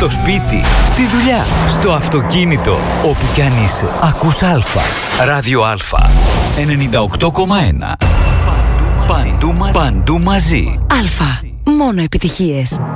στο σπίτι, στη δουλειά, στο αυτοκίνητο. Όπου κι αν είσαι, ακούς Αλφα. Ράδιο Αλφα 98,1. Παντού μαζί. Αλφα. Μόνο επιτυχίες.